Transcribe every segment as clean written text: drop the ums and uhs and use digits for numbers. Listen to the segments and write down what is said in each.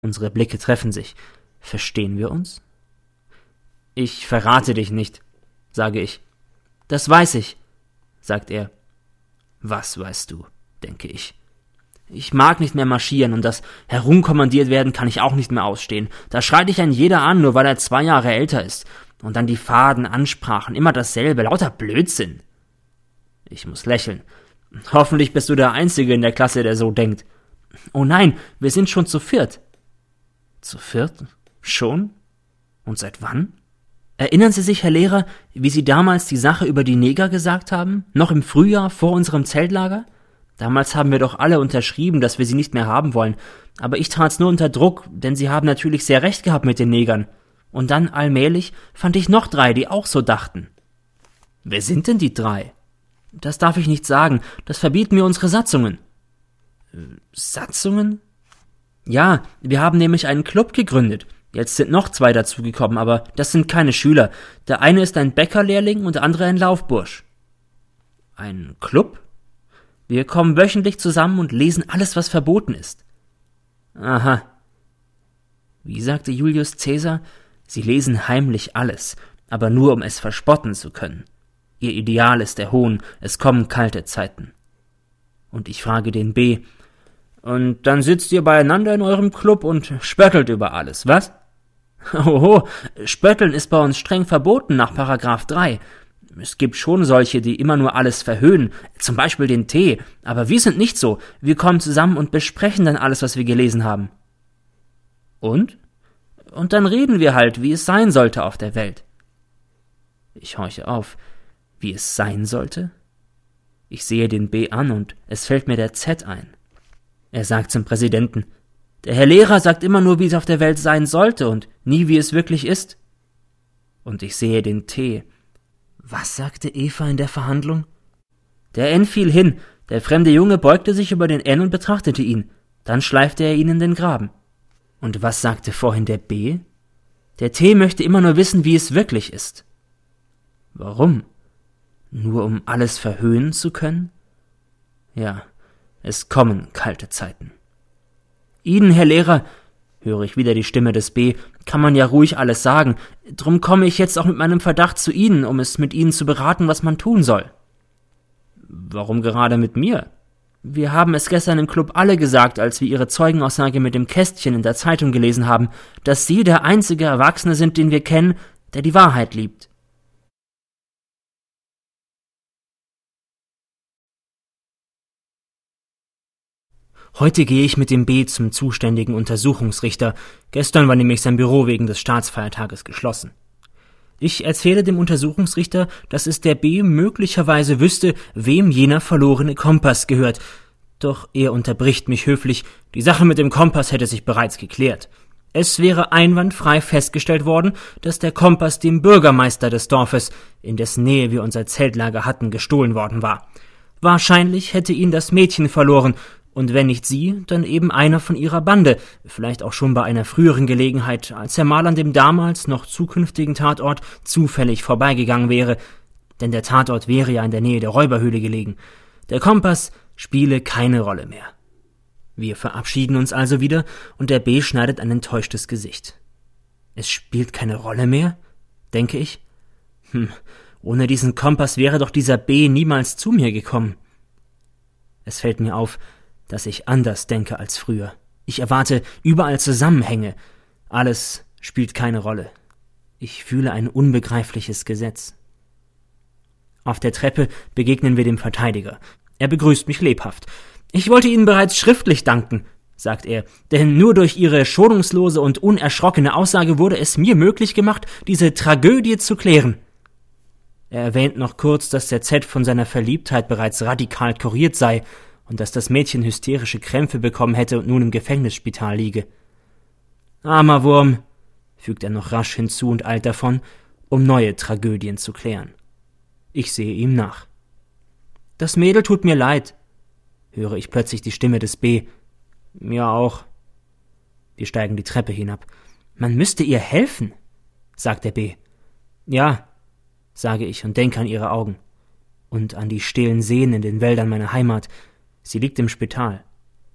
Unsere Blicke treffen sich. Verstehen wir uns? »Ich verrate dich nicht«, sage ich. »Das weiß ich«, sagt er. »Was weißt du?«, denke ich. Ich mag nicht mehr marschieren und das herumkommandiert werden kann ich auch nicht mehr ausstehen. Da schreit dich ein jeder an, nur weil er 2 Jahre älter ist. Und dann die faden Ansprachen, immer dasselbe, lauter Blödsinn. Ich muss lächeln. Hoffentlich bist du der Einzige in der Klasse, der so denkt. Oh nein, wir sind schon zu 4. Zu 4? Schon? Und seit wann? Erinnern Sie sich, Herr Lehrer, wie Sie damals die Sache über die Neger gesagt haben? Noch im Frühjahr, vor unserem Zeltlager? Damals haben wir doch alle unterschrieben, dass wir sie nicht mehr haben wollen. Aber ich tat's nur unter Druck, denn Sie haben natürlich sehr recht gehabt mit den Negern. Und dann allmählich fand ich noch 3, die auch so dachten. Wer sind denn die 3? Das darf ich nicht sagen, das verbieten mir unsere Satzungen. Satzungen? Ja, wir haben nämlich einen Club gegründet. Jetzt sind noch 2 dazugekommen, aber das sind keine Schüler. Der eine ist ein Bäckerlehrling und der andere ein Laufbursch. Ein Club? Wir kommen wöchentlich zusammen und lesen alles, was verboten ist. Aha. Wie sagte Julius Caesar, sie lesen heimlich alles, aber nur um es verspotten zu können. Ihr Ideal ist der Hohn, es kommen kalte Zeiten. Und ich frage den B., und dann sitzt ihr beieinander in eurem Club und spöttelt über alles, was? Oho, Spötteln ist bei uns streng verboten nach Paragraph 3. Es gibt schon solche, die immer nur alles verhöhnen, zum Beispiel den Tee, aber wir sind nicht so. Wir kommen zusammen und besprechen dann alles, was wir gelesen haben. Und? Und dann reden wir halt, wie es sein sollte auf der Welt. Ich horche auf. Wie es sein sollte? Ich sehe den B an und es fällt mir der Z ein. Er sagt zum Präsidenten, der Herr Lehrer sagt immer nur, wie es auf der Welt sein sollte und nie, wie es wirklich ist. Und ich sehe den T. Was sagte Eva in der Verhandlung? Der N fiel hin, der fremde Junge beugte sich über den N und betrachtete ihn, dann schleifte er ihn in den Graben. Und was sagte vorhin der B? Der T möchte immer nur wissen, wie es wirklich ist. Warum? Nur um alles verhöhnen zu können? Ja, es kommen kalte Zeiten. Ihnen, Herr Lehrer, höre ich wieder die Stimme des B., kann man ja ruhig alles sagen. Drum komme ich jetzt auch mit meinem Verdacht zu Ihnen, um es mit Ihnen zu beraten, was man tun soll. Warum gerade mit mir? Wir haben es gestern im Club alle gesagt, als wir Ihre Zeugenaussage mit dem Kästchen in der Zeitung gelesen haben, dass Sie der einzige Erwachsene sind, den wir kennen, der die Wahrheit liebt. Heute gehe ich mit dem B zum zuständigen Untersuchungsrichter. Gestern war nämlich sein Büro wegen des Staatsfeiertages geschlossen. Ich erzähle dem Untersuchungsrichter, dass es der B möglicherweise wüsste, wem jener verlorene Kompass gehört. Doch er unterbricht mich höflich, die Sache mit dem Kompass hätte sich bereits geklärt. Es wäre einwandfrei festgestellt worden, dass der Kompass dem Bürgermeister des Dorfes, in dessen Nähe wir unser Zeltlager hatten, gestohlen worden war. Wahrscheinlich hätte ihn das Mädchen verloren, und wenn nicht sie, dann eben einer von ihrer Bande, vielleicht auch schon bei einer früheren Gelegenheit, als er mal an dem damals noch zukünftigen Tatort zufällig vorbeigegangen wäre, denn der Tatort wäre ja in der Nähe der Räuberhöhle gelegen. Der Kompass spiele keine Rolle mehr. Wir verabschieden uns also wieder, und der B schneidet ein enttäuschtes Gesicht. Es spielt keine Rolle mehr, denke ich. Ohne diesen Kompass wäre doch dieser B niemals zu mir gekommen. Es fällt mir auf, dass ich anders denke als früher. Ich erwarte überall Zusammenhänge. Alles spielt keine Rolle. Ich fühle ein unbegreifliches Gesetz. Auf der Treppe begegnen wir dem Verteidiger. Er begrüßt mich lebhaft. Ich wollte Ihnen bereits schriftlich danken, sagt er, denn nur durch Ihre schonungslose und unerschrockene Aussage wurde es mir möglich gemacht, diese Tragödie zu klären. Er erwähnt noch kurz, dass der Z von seiner Verliebtheit bereits radikal kuriert sei und dass das Mädchen hysterische Krämpfe bekommen hätte und nun im Gefängnisspital liege. Armer Wurm, fügt er noch rasch hinzu und eilt davon, um neue Tragödien zu klären. Ich sehe ihm nach. Das Mädel tut mir leid, höre ich plötzlich die Stimme des B. Mir auch. Wir steigen die Treppe hinab. Man müsste ihr helfen, sagt der B. Ja, sage ich und denke an ihre Augen. Und an die stillen Seen in den Wäldern meiner Heimat. Sie liegt im Spital.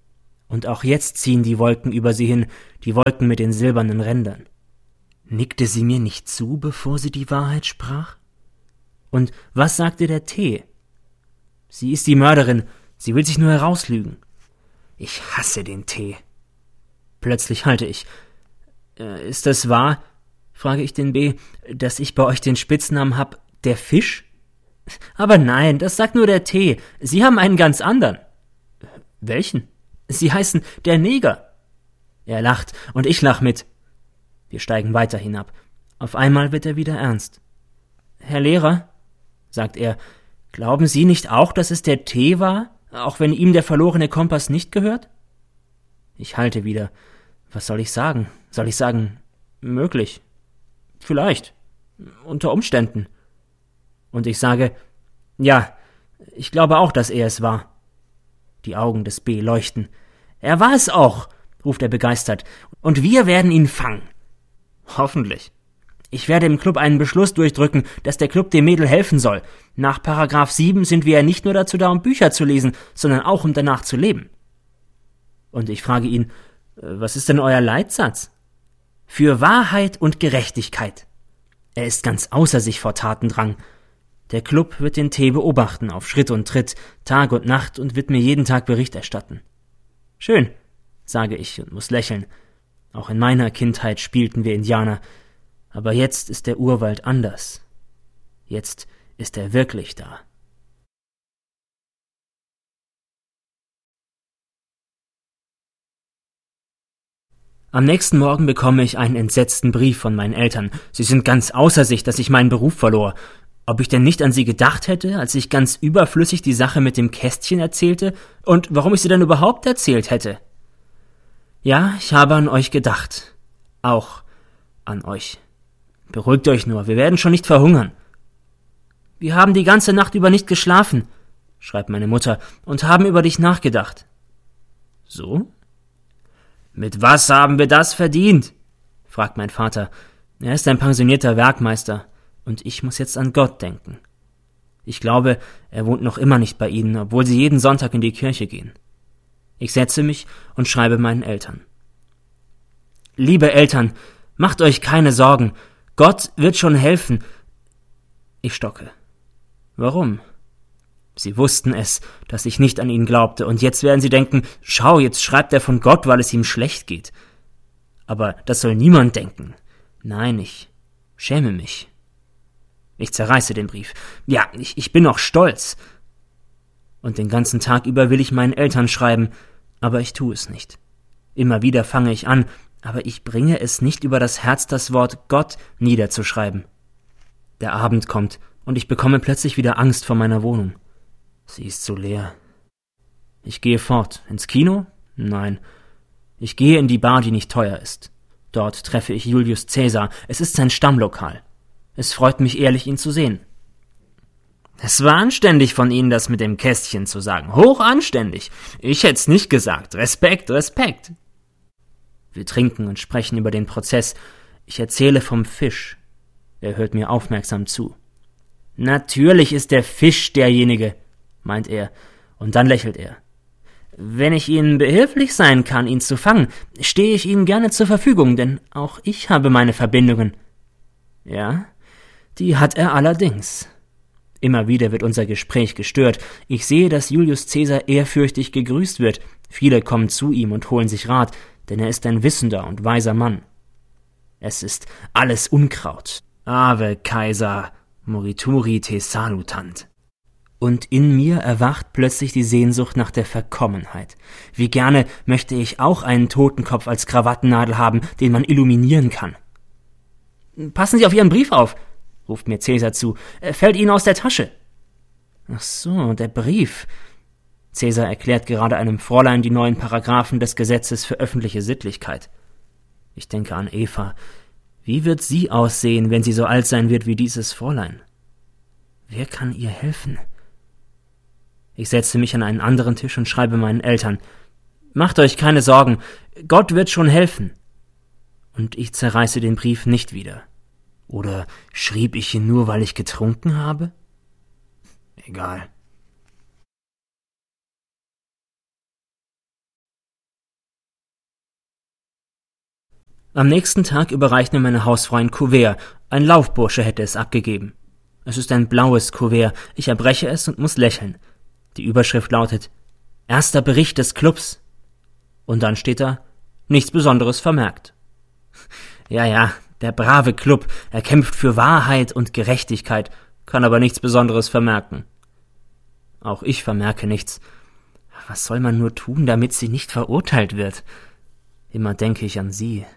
Und auch jetzt ziehen die Wolken über sie hin, die Wolken mit den silbernen Rändern. Nickte sie mir nicht zu, bevor sie die Wahrheit sprach? Und was sagte der Tee? Sie ist die Mörderin, sie will sich nur herauslügen. Ich hasse den Tee. Plötzlich halte ich. Ist es wahr, frage ich den B., dass ich bei euch den Spitznamen hab, der Fisch? Aber nein, das sagt nur der Tee. Sie haben einen ganz anderen. Welchen? Sie heißen der Neger. Er lacht und ich lach mit. Wir steigen weiter hinab. Auf einmal wird er wieder ernst. Herr Lehrer, sagt er, glauben Sie nicht auch, dass es der Tee war, auch wenn ihm der verlorene Kompass nicht gehört? Ich halte wieder. Was soll ich sagen? Soll ich sagen, möglich? Vielleicht. Unter Umständen. Und ich sage, ja, ich glaube auch, dass er es war. Die Augen des B leuchten. Er war es auch, ruft er begeistert. Und wir werden ihn fangen. Hoffentlich. Ich werde im Club einen Beschluss durchdrücken, dass der Club dem Mädel helfen soll. Nach Paragraph 7 sind wir ja nicht nur dazu da, um Bücher zu lesen, sondern auch, um danach zu leben. Und ich frage ihn, was ist denn euer Leitsatz? Für Wahrheit und Gerechtigkeit. Er ist ganz außer sich vor Tatendrang. Der Club wird den Tee beobachten, auf Schritt und Tritt, Tag und Nacht und wird mir jeden Tag Bericht erstatten. Schön, sage ich und muss lächeln. Auch in meiner Kindheit spielten wir Indianer. Aber jetzt ist der Urwald anders. Jetzt ist er wirklich da. Am nächsten Morgen bekomme ich einen entsetzten Brief von meinen Eltern. Sie sind ganz außer sich, dass ich meinen Beruf verlor. Ob ich denn nicht an sie gedacht hätte, als ich ganz überflüssig die Sache mit dem Kästchen erzählte und warum ich sie denn überhaupt erzählt hätte? Ja, ich habe an euch gedacht. Auch an euch. Beruhigt euch nur, wir werden schon nicht verhungern. Wir haben die ganze Nacht über nicht geschlafen, schreibt meine Mutter, und haben über dich nachgedacht. So? Mit was haben wir das verdient? Fragt mein Vater. Er ist ein pensionierter Werkmeister, und ich muss jetzt an Gott denken. Ich glaube, er wohnt noch immer nicht bei ihnen, obwohl sie jeden Sonntag in die Kirche gehen. Ich setze mich und schreibe meinen Eltern. Liebe Eltern, macht euch keine Sorgen, Gott wird schon helfen. Ich stocke. Warum? Sie wussten es, dass ich nicht an ihn glaubte, und jetzt werden sie denken, schau, jetzt schreibt er von Gott, weil es ihm schlecht geht. Aber das soll niemand denken. Nein, ich schäme mich. Ich zerreiße den Brief. Ja, ich bin auch stolz. Und den ganzen Tag über will ich meinen Eltern schreiben, aber ich tue es nicht. Immer wieder fange ich an, aber ich bringe es nicht über das Herz, das Wort Gott niederzuschreiben. Der Abend kommt, und ich bekomme plötzlich wieder Angst vor meiner Wohnung. Sie ist so leer. Ich gehe fort. Ins Kino? Nein. Ich gehe in die Bar, die nicht teuer ist. Dort treffe ich Julius Caesar. Es ist sein Stammlokal. Es freut mich ehrlich, ihn zu sehen. Es war anständig von Ihnen, das mit dem Kästchen zu sagen. Hochanständig. Ich hätt's nicht gesagt. Respekt, Respekt. Wir trinken und sprechen über den Prozess. Ich erzähle vom Fisch. Er hört mir aufmerksam zu. Natürlich ist der Fisch derjenige, meint er, und dann lächelt er. Wenn ich Ihnen behilflich sein kann, ihn zu fangen, stehe ich Ihnen gerne zur Verfügung, denn auch ich habe meine Verbindungen. Ja, die hat er allerdings. Immer wieder wird unser Gespräch gestört. Ich sehe, dass Julius Caesar ehrfürchtig gegrüßt wird. Viele kommen zu ihm und holen sich Rat, denn er ist ein wissender und weiser Mann. Es ist alles Unkraut. Ave Kaiser, morituri te salutant. Und in mir erwacht plötzlich die Sehnsucht nach der Verkommenheit. Wie gerne möchte ich auch einen Totenkopf als Krawattennadel haben, den man illuminieren kann. Passen Sie auf Ihren Brief auf, ruft mir Cäsar zu. Er fällt Ihnen aus der Tasche. Ach so, der Brief. Cäsar erklärt gerade einem Fräulein die neuen Paragraphen des Gesetzes für öffentliche Sittlichkeit. Ich denke an Eva. Wie wird sie aussehen, wenn sie so alt sein wird wie dieses Fräulein? Wer kann ihr helfen? Ich setze mich an einen anderen Tisch und schreibe meinen Eltern. Macht euch keine Sorgen, Gott wird schon helfen. Und ich zerreiße den Brief nicht wieder. Oder schrieb ich ihn nur, weil ich getrunken habe? Egal. Am nächsten Tag überreicht mir meine Hausfrau ein Kuvert. Ein Laufbursche hätte es abgegeben. Es ist ein blaues Kuvert. Ich erbreche es und muss lächeln. Die Überschrift lautet: Erster Bericht des Clubs. Und dann steht da: Nichts Besonderes vermerkt. Ja, der brave Club, er kämpft für Wahrheit und Gerechtigkeit, kann aber nichts Besonderes vermerken. Auch ich vermerke nichts. Was soll man nur tun, damit sie nicht verurteilt wird? Immer denke ich an sie.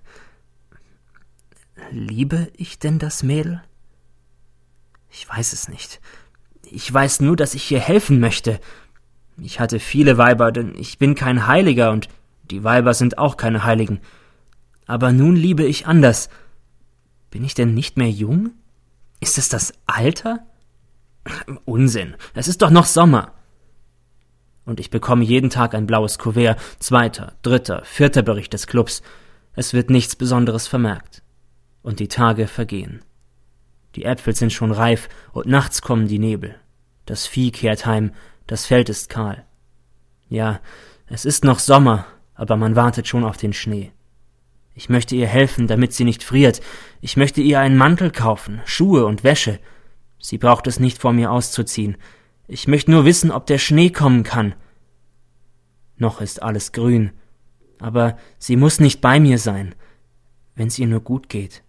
Liebe ich denn das Mädel? Ich weiß es nicht. Ich weiß nur, dass ich ihr helfen möchte. Ich hatte viele Weiber, denn ich bin kein Heiliger und die Weiber sind auch keine Heiligen. Aber nun liebe ich anders. Bin ich denn nicht mehr jung? Ist es das Alter? Unsinn, es ist doch noch Sommer. Und ich bekomme jeden Tag ein blaues Kuvert, 2., 3., 4. Bericht des Clubs. Es wird nichts Besonderes vermerkt. Und die Tage vergehen. Die Äpfel sind schon reif und nachts kommen die Nebel. Das Vieh kehrt heim, das Feld ist kahl. Ja, es ist noch Sommer, aber man wartet schon auf den Schnee. Ich möchte ihr helfen, damit sie nicht friert. Ich möchte ihr einen Mantel kaufen, Schuhe und Wäsche. Sie braucht es nicht vor mir auszuziehen. Ich möchte nur wissen, ob der Schnee kommen kann. Noch ist alles grün, aber sie muss nicht bei mir sein, wenn es ihr nur gut geht.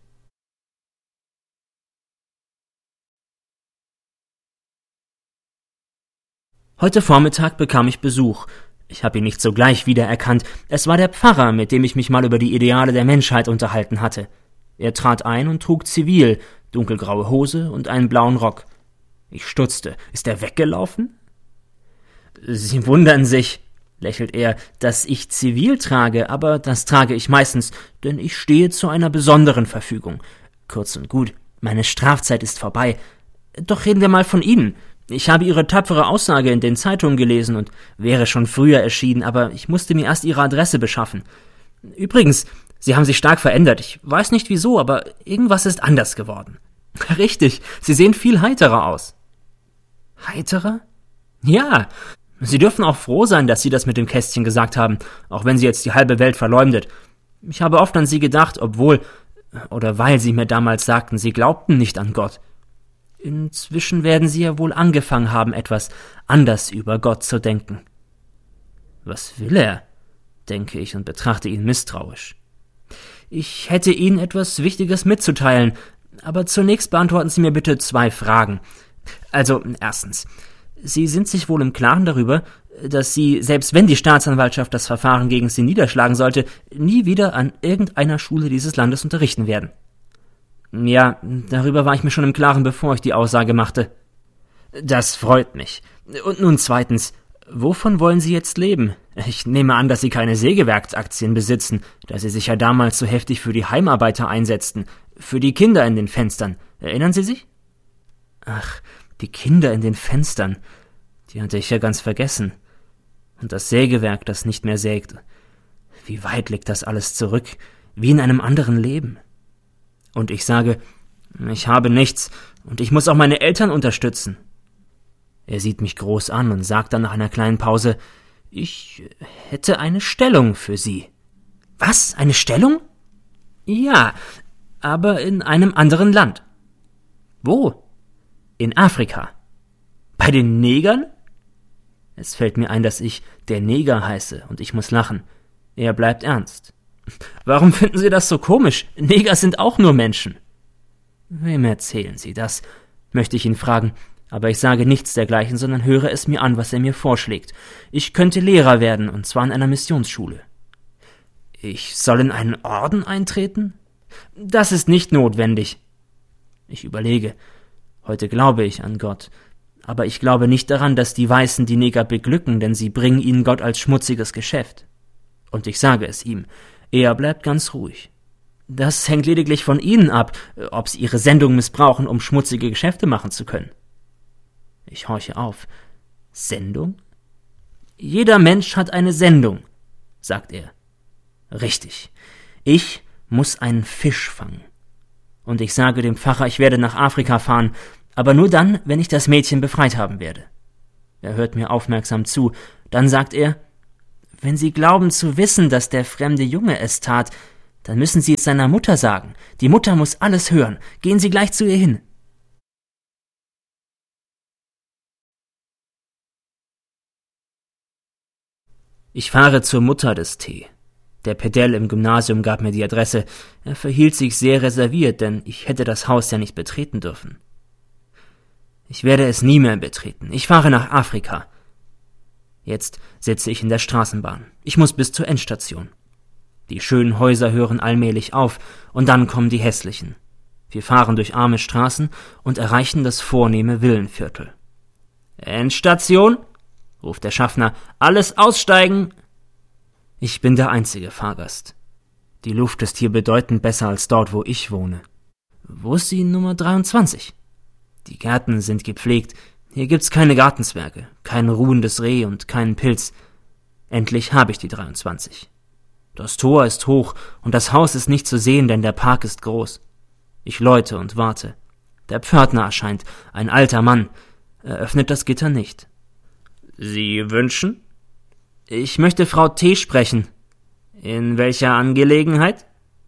Heute Vormittag bekam ich Besuch. Ich habe ihn nicht sogleich wiedererkannt. Es war der Pfarrer, mit dem ich mich mal über die Ideale der Menschheit unterhalten hatte. Er trat ein und trug Zivil, dunkelgraue Hose und einen blauen Rock. Ich stutzte. Ist er weggelaufen? Sie wundern sich, lächelt er, dass ich Zivil trage, aber das trage ich meistens, denn ich stehe zu einer besonderen Verfügung. Kurz und gut, meine Strafzeit ist vorbei. Doch reden wir mal von Ihnen. Ich habe Ihre tapfere Aussage in den Zeitungen gelesen und wäre schon früher erschienen, aber ich musste mir erst Ihre Adresse beschaffen. Übrigens, Sie haben sich stark verändert. Ich weiß nicht wieso, aber irgendwas ist anders geworden. Richtig, Sie sehen viel heiterer aus. Heiterer? Ja, Sie dürfen auch froh sein, dass Sie das mit dem Kästchen gesagt haben, auch wenn Sie jetzt die halbe Welt verleumdet. Ich habe oft an Sie gedacht, weil Sie mir damals sagten, Sie glaubten nicht an Gott. Inzwischen werden Sie ja wohl angefangen haben, etwas anders über Gott zu denken. Was will er? Denke ich und betrachte ihn misstrauisch. Ich hätte Ihnen etwas Wichtiges mitzuteilen, aber zunächst beantworten Sie mir bitte 2 Fragen. Also, erstens, Sie sind sich wohl im Klaren darüber, dass Sie, selbst wenn die Staatsanwaltschaft das Verfahren gegen Sie niederschlagen sollte, nie wieder an irgendeiner Schule dieses Landes unterrichten werden. Ja, darüber war ich mir schon im Klaren, bevor ich die Aussage machte. Das freut mich. Und nun zweitens, wovon wollen Sie jetzt leben? Ich nehme an, dass Sie keine Sägewerksaktien besitzen, da Sie sich ja damals so heftig für die Heimarbeiter einsetzten, für die Kinder in den Fenstern. Erinnern Sie sich? Ach, die Kinder in den Fenstern, die hatte ich ja ganz vergessen. Und das Sägewerk, das nicht mehr sägt. Wie weit liegt das alles zurück, wie in einem anderen Leben. Und ich sage, ich habe nichts und ich muss auch meine Eltern unterstützen. Er sieht mich groß an und sagt dann nach einer kleinen Pause, ich hätte eine Stellung für Sie. Was? Eine Stellung? Ja, aber in einem anderen Land. Wo? In Afrika. Bei den Negern? Es fällt mir ein, dass ich der Neger heiße und ich muss lachen. Er bleibt ernst. Warum finden Sie das so komisch? Neger sind auch nur Menschen. Wem erzählen Sie das? Möchte ich ihn fragen, aber ich sage nichts dergleichen, sondern höre es mir an, was er mir vorschlägt. Ich könnte Lehrer werden, und zwar an einer Missionsschule. Ich soll in einen Orden eintreten? Das ist nicht notwendig. Ich überlege. Heute glaube ich an Gott, aber ich glaube nicht daran, dass die Weißen die Neger beglücken, denn sie bringen ihnen Gott als schmutziges Geschäft. Und ich sage es ihm, er bleibt ganz ruhig. Das hängt lediglich von Ihnen ab, ob Sie Ihre Sendung missbrauchen, um schmutzige Geschäfte machen zu können. Ich horche auf. Sendung? Jeder Mensch hat eine Sendung, sagt er. Richtig. Ich muss einen Fisch fangen. Und ich sage dem Pfarrer, ich werde nach Afrika fahren, aber nur dann, wenn ich das Mädchen befreit haben werde. Er hört mir aufmerksam zu. Dann sagt er, wenn Sie glauben zu wissen, dass der fremde Junge es tat, Dann müssen Sie es seiner Mutter sagen. Die Mutter muss alles hören. Gehen Sie gleich zu ihr hin. Ich fahre zur Mutter des T. Der Pedell im Gymnasium gab mir die Adresse. Er verhielt sich sehr reserviert, denn ich hätte das Haus ja nicht betreten dürfen. Ich werde es nie mehr betreten. Ich fahre nach Afrika. Jetzt sitze ich in der Straßenbahn. Ich muss bis zur Endstation. Die schönen Häuser hören allmählich auf, und dann kommen die hässlichen. Wir fahren durch arme Straßen und erreichen das vornehme Villenviertel. »Endstation«, ruft der Schaffner, »alles aussteigen!« Ich bin der einzige Fahrgast. Die Luft ist hier bedeutend besser als dort, wo ich wohne. Wo ist die Nummer 23? Die Gärten sind gepflegt. Hier gibt's keine Gartenzwerge, kein ruhendes Reh und keinen Pilz. Endlich habe ich die 23. Das Tor ist hoch und das Haus ist nicht zu sehen, denn der Park ist groß. Ich läute und warte. Der Pförtner erscheint, ein alter Mann. Er öffnet das Gitter nicht. »Sie wünschen?« »Ich möchte Frau T. sprechen.« »In welcher Angelegenheit?«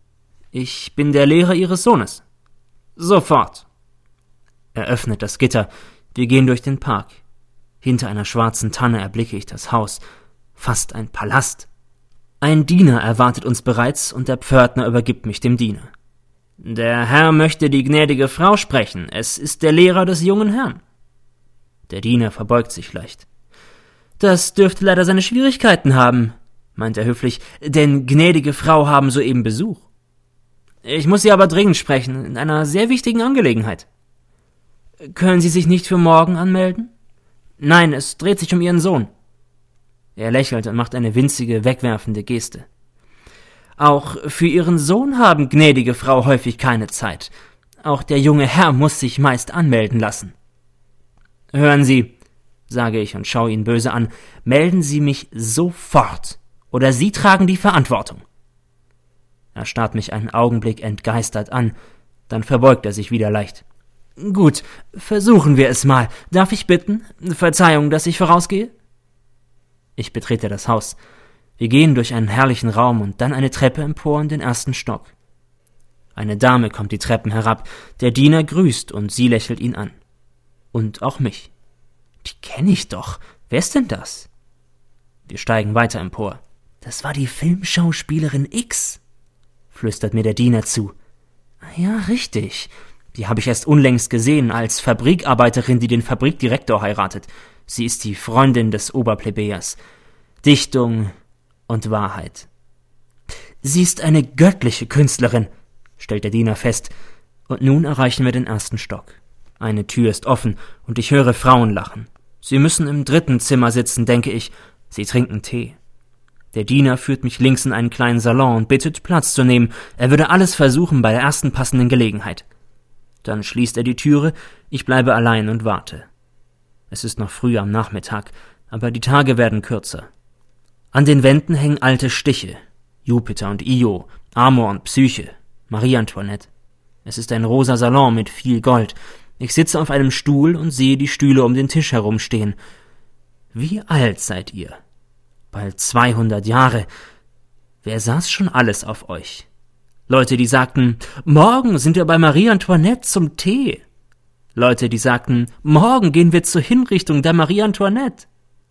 »Ich bin der Lehrer Ihres Sohnes.« »Sofort.« Er öffnet das Gitter. Wir gehen durch den Park. Hinter einer schwarzen Tanne erblicke ich das Haus. Fast ein Palast. Ein Diener erwartet uns bereits und der Pförtner übergibt mich dem Diener. »Der Herr möchte die gnädige Frau sprechen. Es ist der Lehrer des jungen Herrn.« Der Diener verbeugt sich leicht. »Das dürfte leider seine Schwierigkeiten haben«, meint er höflich, »denn gnädige Frau haben soeben Besuch. Ich muss Sie aber dringend sprechen, in einer sehr wichtigen Angelegenheit.« »Können Sie sich nicht für morgen anmelden?« »Nein, es dreht sich um Ihren Sohn.« Er lächelt und macht eine winzige, wegwerfende Geste. »Auch für Ihren Sohn haben gnädige Frau häufig keine Zeit. Auch der junge Herr muss sich meist anmelden lassen.« »Hören Sie«, sage ich und schaue ihn böse an, »melden Sie mich sofort, oder Sie tragen die Verantwortung.« Er starrt mich einen Augenblick entgeistert an, dann verbeugt er sich wieder leicht. »Gut, versuchen wir es mal. Darf ich bitten? Verzeihung, dass ich vorausgehe?« Ich betrete das Haus. Wir gehen durch einen herrlichen Raum und dann eine Treppe empor in den ersten Stock. Eine Dame kommt die Treppen herab, der Diener grüßt und sie lächelt ihn an. Und auch mich. Die kenne ich doch. Wer ist denn das? Wir steigen weiter empor. »Das war die Filmschauspielerin X«, flüstert mir der Diener zu. »Ja, richtig. Die habe ich erst unlängst gesehen, als Fabrikarbeiterin, die den Fabrikdirektor heiratet. Sie ist die Freundin des Oberplebejers. Dichtung und Wahrheit.« »Sie ist eine göttliche Künstlerin«, stellt der Diener fest. Und nun erreichen wir den ersten Stock. Eine Tür ist offen und ich höre Frauen lachen. Sie müssen im 3. Zimmer sitzen, denke ich. Sie trinken Tee. Der Diener führt mich links in einen kleinen Salon und bittet, Platz zu nehmen. Er würde alles versuchen bei der ersten passenden Gelegenheit. Dann schließt er die Türe, ich bleibe allein und warte. Es ist noch früh am Nachmittag, aber die Tage werden kürzer. An den Wänden hängen alte Stiche. Jupiter und Io, Amor und Psyche, Marie Antoinette. Es ist ein rosa Salon mit viel Gold. Ich sitze auf einem Stuhl und sehe die Stühle um den Tisch herumstehen. Wie alt seid ihr? Bald 200 Jahre. Wer saß schon alles auf euch? Leute, die sagten, morgen sind wir bei Marie Antoinette zum Tee. Leute, die sagten, morgen gehen wir zur Hinrichtung der Marie Antoinette.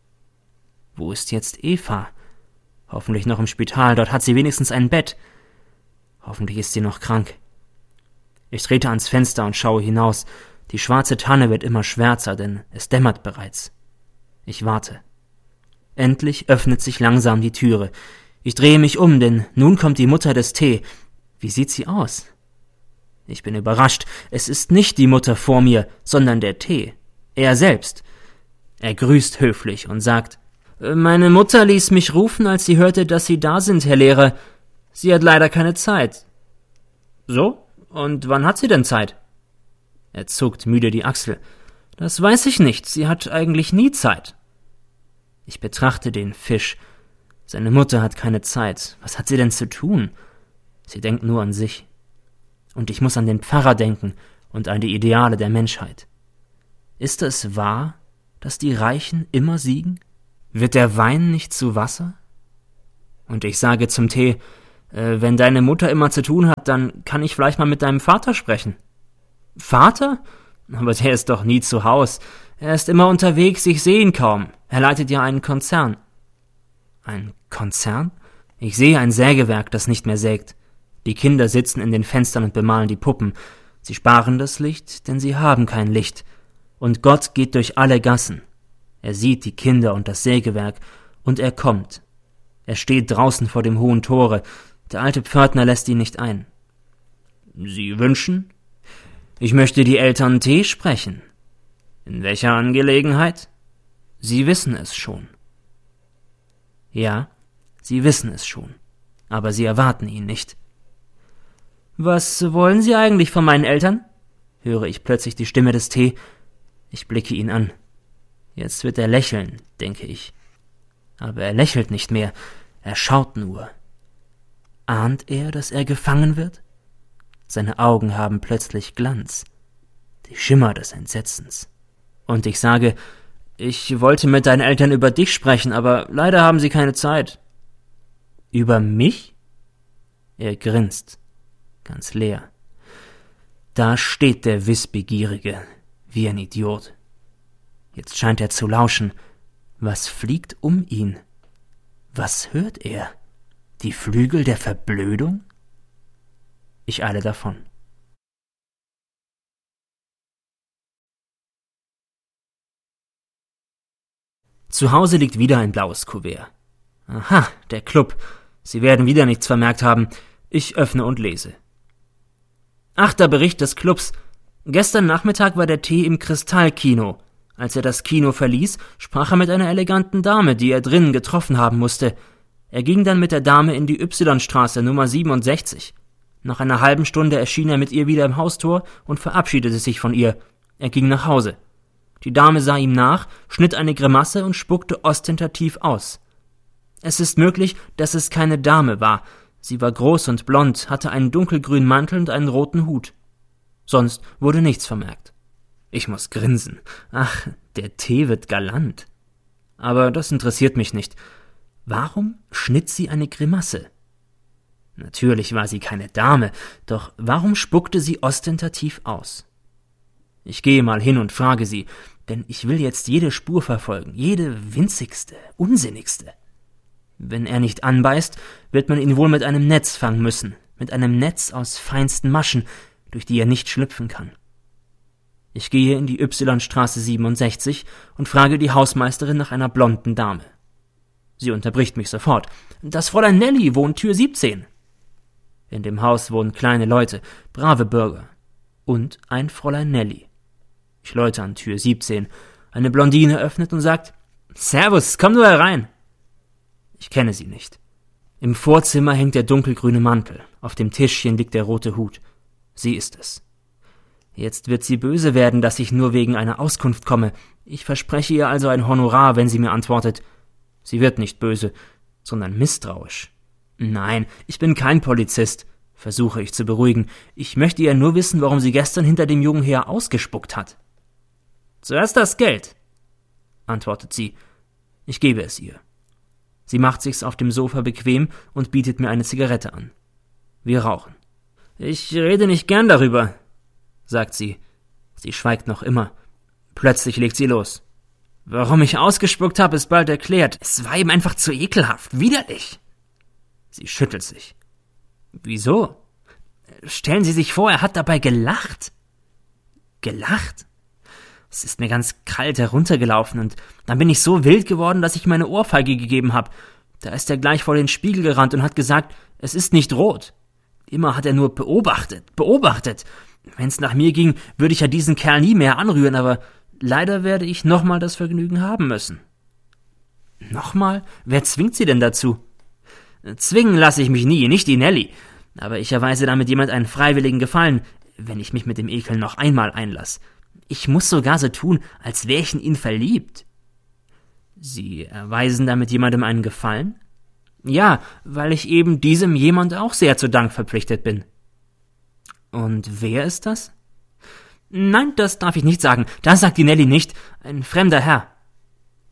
Wo ist jetzt Eva? Hoffentlich noch im Spital, dort hat sie wenigstens ein Bett. Hoffentlich ist sie noch krank. Ich trete ans Fenster und schaue hinaus. Die schwarze Tanne wird immer schwärzer, denn es dämmert bereits. Ich warte. Endlich öffnet sich langsam die Türe. Ich drehe mich um, denn nun kommt die Mutter des T. Wie sieht sie aus? Ich bin überrascht. Es ist nicht die Mutter vor mir, sondern der T. Er selbst. Er grüßt höflich und sagt, »Meine Mutter ließ mich rufen, als sie hörte, dass Sie da sind, Herr Lehrer. Sie hat leider keine Zeit.« »So? Und wann hat sie denn Zeit?« Er zuckt müde die Achsel. »Das weiß ich nicht. Sie hat eigentlich nie Zeit.« Ich betrachte den Fisch. Seine Mutter hat keine Zeit. Was hat sie denn zu tun? Sie denkt nur an sich. Und ich muss an den Pfarrer denken und an die Ideale der Menschheit. Ist es wahr, dass die Reichen immer siegen? Wird der Wein nicht zu Wasser? Und ich sage zum Tee, Wenn deine Mutter immer zu tun hat, dann kann ich vielleicht mal mit deinem Vater sprechen. Vater? Aber der ist doch nie zu Haus. Er ist immer unterwegs, ich sehe ihn kaum. Er leitet ja einen Konzern. Ein Konzern? Ich sehe ein Sägewerk, das nicht mehr sägt. Die Kinder sitzen in den Fenstern und bemalen die Puppen. Sie sparen das Licht, denn sie haben kein Licht. Und Gott geht durch alle Gassen. Er sieht die Kinder und das Sägewerk, und er kommt. Er steht draußen vor dem hohen Tore. Der alte Pförtner lässt ihn nicht ein. Sie wünschen? Ich möchte die Eltern T. sprechen. In welcher Angelegenheit? Sie wissen es schon. Ja, Sie wissen es schon, aber Sie erwarten ihn nicht. Was wollen Sie eigentlich von meinen Eltern? Höre ich plötzlich die Stimme des T. Ich blicke ihn an. Jetzt wird er lächeln, denke ich. Aber er lächelt nicht mehr, er schaut nur. Ahnt er, dass er gefangen wird? Seine Augen haben plötzlich Glanz, die Schimmer des Entsetzens. Und ich sage, ich wollte mit deinen Eltern über dich sprechen, aber leider haben sie keine Zeit. Über mich? Er grinst, ganz leer. Da steht der Wissbegierige, wie ein Idiot. Jetzt scheint er zu lauschen. Was fliegt um ihn? Was hört er? Die Flügel der Verblödung? Ich eile davon. Zu Hause liegt wieder ein blaues Kuvert. Aha, der Club. Sie werden wieder nichts vermerkt haben. Ich öffne und lese. Achter Bericht des Clubs. Gestern Nachmittag war der T. im Kristallkino. Als er das Kino verließ, sprach er mit einer eleganten Dame, die er drinnen getroffen haben musste. Er ging dann mit der Dame in die Y-Straße Nummer 67. Nach einer halben Stunde erschien er mit ihr wieder im Haustor und verabschiedete sich von ihr. Er ging nach Hause. Die Dame sah ihm nach, schnitt eine Grimasse und spuckte ostentativ aus. Es ist möglich, dass es keine Dame war. Sie war groß und blond, hatte einen dunkelgrünen Mantel und einen roten Hut. Sonst wurde nichts vermerkt. Ich muss grinsen. Ach, der T. wird galant. Aber das interessiert mich nicht. Warum schnitt sie eine Grimasse? Natürlich war sie keine Dame, doch warum spuckte sie ostentativ aus? Ich gehe mal hin und frage sie, denn ich will jetzt jede Spur verfolgen, jede winzigste, unsinnigste. Wenn er nicht anbeißt, wird man ihn wohl mit einem Netz fangen müssen, mit einem Netz aus feinsten Maschen, durch die er nicht schlüpfen kann. Ich gehe in die Y-Straße 67 und frage die Hausmeisterin nach einer blonden Dame. Sie unterbricht mich sofort. Das Fräulein Nelly wohnt Tür 17. In dem Haus wohnen kleine Leute, brave Bürger. Und ein Fräulein Nelly. Ich läute an Tür 17. Eine Blondine öffnet und sagt, »Servus, komm nur herein!« Ich kenne sie nicht. Im Vorzimmer hängt der dunkelgrüne Mantel. Auf dem Tischchen liegt der rote Hut. Sie ist es. Jetzt wird sie böse werden, dass ich nur wegen einer Auskunft komme. Ich verspreche ihr also ein Honorar, wenn sie mir antwortet. Sie wird nicht böse, sondern misstrauisch. Nein, ich bin kein Polizist, versuche ich zu beruhigen. Ich möchte ja nur wissen, warum sie gestern hinter dem Jungen her ausgespuckt hat. Zuerst das Geld, antwortet sie. Ich gebe es ihr. Sie macht sich's auf dem Sofa bequem und bietet mir eine Zigarette an. Wir rauchen. Ich rede nicht gern darüber, sagt sie. Sie schweigt noch immer. Plötzlich legt sie los. Warum ich ausgespuckt habe, ist bald erklärt. Es war ihm einfach zu ekelhaft, widerlich. Sie schüttelt sich. Wieso? Stellen Sie sich vor, er hat dabei gelacht. Gelacht? Es ist mir ganz kalt heruntergelaufen und dann bin ich so wild geworden, dass ich meine Ohrfeige gegeben habe. Da ist er gleich vor den Spiegel gerannt und hat gesagt, es ist nicht rot. Immer hat er nur beobachtet. Wenn's nach mir ging, würde ich ja diesen Kerl nie mehr anrühren, aber leider werde ich nochmal das Vergnügen haben müssen. Nochmal? Wer zwingt Sie denn dazu? Zwingen lasse ich mich nie, nicht die Nelly. Aber ich erweise damit jemand einen freiwilligen Gefallen, wenn ich mich mit dem Ekel noch einmal einlasse. Ich muss sogar so tun, als wäre ich in ihn verliebt. Sie erweisen damit jemandem einen Gefallen? Ja, weil ich eben diesem jemand auch sehr zu Dank verpflichtet bin. Und wer ist das? Nein, das darf ich nicht sagen. Das sagt die Nelly nicht. Ein fremder Herr.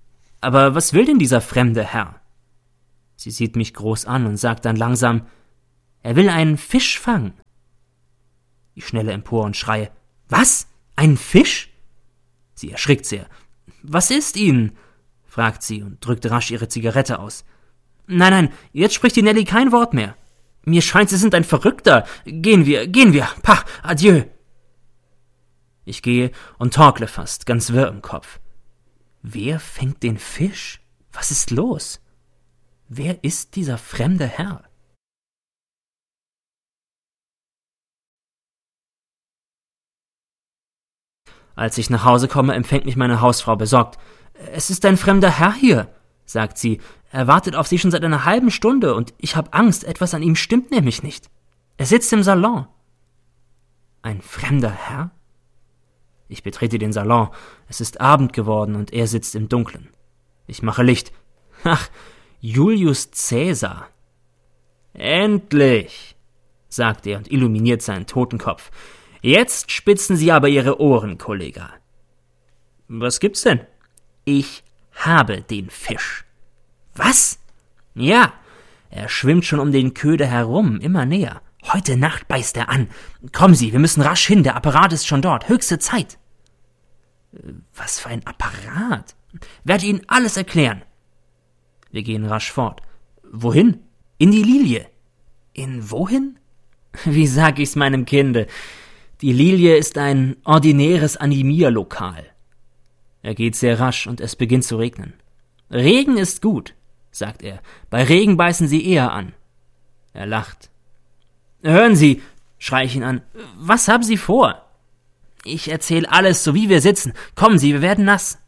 Aber was will denn dieser fremde Herr? Sie sieht mich groß an und sagt dann langsam, Er will einen Fisch fangen. Ich schnelle empor und schreie: Was? Einen Fisch? Sie erschrickt sehr. Was ist Ihnen? Fragt sie und drückt rasch ihre Zigarette aus. Nein, jetzt spricht die Nelly kein Wort mehr. Mir scheint, Sie sind ein Verrückter. Gehen wir. Pah, adieu. Ich gehe und torkle fast, ganz wirr im Kopf. Wer fängt den Fisch? Was ist los? Wer ist dieser fremde Herr? Als ich nach Hause komme, empfängt mich meine Hausfrau besorgt. »Es ist ein fremder Herr hier«, sagt sie. »Er wartet auf Sie schon seit einer halben Stunde und ich habe Angst, etwas an ihm stimmt nämlich nicht. Er sitzt im Salon.« »Ein fremder Herr?« Ich betrete den Salon. Es ist Abend geworden und er sitzt im Dunkeln. Ich mache Licht. »Ach, Julius Cäsar.« »Endlich«, sagt er und illuminiert seinen Totenkopf. »Jetzt spitzen Sie aber Ihre Ohren, Kollege.« »Was gibt's denn?« »Ich habe den Fisch.« »Was?« »Ja, er schwimmt schon um den Köder herum, immer näher. Heute Nacht beißt er an. Kommen Sie, wir müssen rasch hin, der Apparat ist schon dort. Höchste Zeit.« »Was für ein Apparat? Werde Ihnen alles erklären.« Wir gehen rasch fort. »Wohin?« »In die Lilie.« »In wohin?« »Wie sag ich's meinem Kinde? Die Lilie ist ein ordinäres Animierlokal.« Er geht sehr rasch und es beginnt zu regnen. »Regen ist gut«, sagt er. »Bei Regen beißen Sie eher an.« Er lacht. »Hören Sie«, schrei ich ihn an, »was haben Sie vor?« »Ich erzähle alles, so wie wir sitzen. Kommen Sie, wir werden nass.«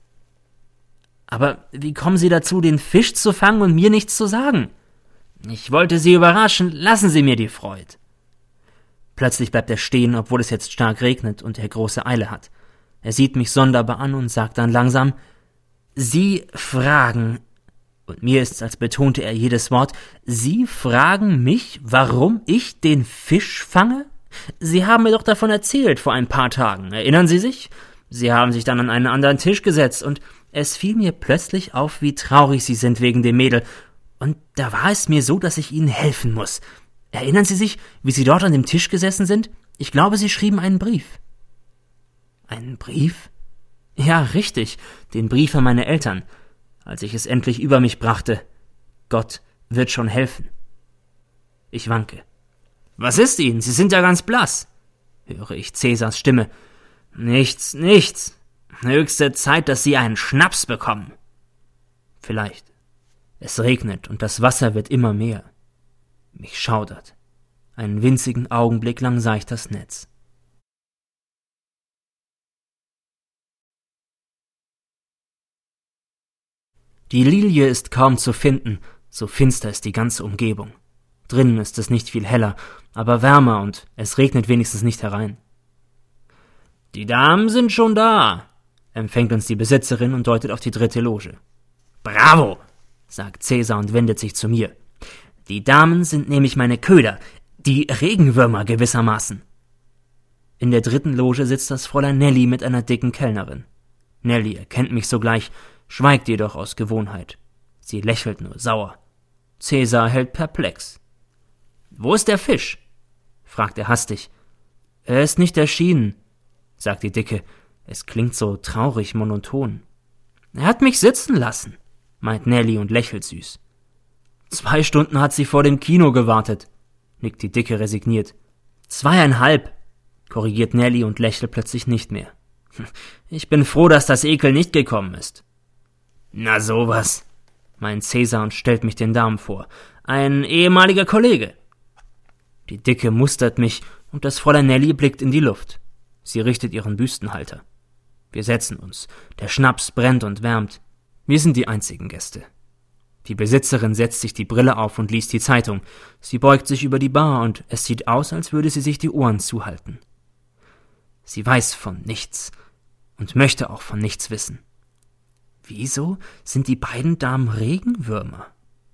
»Aber wie kommen Sie dazu, den Fisch zu fangen und mir nichts zu sagen?« »Ich wollte Sie überraschen, lassen Sie mir die Freude.« Plötzlich bleibt er stehen, obwohl es jetzt stark regnet und er große Eile hat. Er sieht mich sonderbar an und sagt dann langsam: »Sie fragen«, und mir ist's, als betonte er jedes Wort, »Sie fragen mich, warum ich den Fisch fange? Sie haben mir doch davon erzählt vor ein paar Tagen, erinnern Sie sich? Sie haben sich dann an einen anderen Tisch gesetzt, und es fiel mir plötzlich auf, wie traurig Sie sind wegen dem Mädel, und da war es mir so, dass ich Ihnen helfen muss. Erinnern Sie sich, wie Sie dort an dem Tisch gesessen sind? Ich glaube, Sie schrieben einen Brief.« »Einen Brief?« »Ja, richtig, den Brief an meine Eltern, als ich es endlich über mich brachte. Gott wird schon helfen.« Ich wanke. »Was ist Ihnen? Sie sind ja ganz blass«, höre ich Cäsars Stimme. »Nichts. Höchste Zeit, dass Sie einen Schnaps bekommen.« »Vielleicht. Es regnet und das Wasser wird immer mehr. Mich schaudert. Einen winzigen Augenblick lang sah ich das Netz. Die Lilie ist kaum zu finden, so finster ist die ganze Umgebung. Drinnen ist es nicht viel heller, aber wärmer und es regnet wenigstens nicht herein. »Die Damen sind schon da«, empfängt uns die Besitzerin und deutet auf die 3. Loge. »Bravo«, sagt Cäsar und wendet sich zu mir. »Die Damen sind nämlich meine Köder, die Regenwürmer gewissermaßen.« In der 3. Loge sitzt das Fräulein Nelly mit einer dicken Kellnerin. Nelly erkennt mich sogleich, schweigt jedoch aus Gewohnheit. Sie lächelt nur sauer. Cäsar hält perplex. »Wo ist der Fisch?« fragt er hastig. »Er ist nicht erschienen«, sagt die Dicke. Es klingt so traurig monoton. »Er hat mich sitzen lassen«, meint Nelly und lächelt süß. »2 Stunden hat sie vor dem Kino gewartet«, nickt die Dicke resigniert. »2,5«, korrigiert Nelly und lächelt plötzlich nicht mehr. »Ich bin froh, dass das Ekel nicht gekommen ist.« »Na sowas«, meint Cäsar und stellt mich den Damen vor. »Ein ehemaliger Kollege.« Die Dicke mustert mich und das Fräulein Nelly blickt in die Luft. Sie richtet ihren Büstenhalter. Wir setzen uns. Der Schnaps brennt und wärmt. Wir sind die einzigen Gäste. Die Besitzerin setzt sich die Brille auf und liest die Zeitung. Sie beugt sich über die Bar und es sieht aus, als würde sie sich die Ohren zuhalten. Sie weiß von nichts und möchte auch von nichts wissen. Wieso sind die beiden Damen Regenwürmer?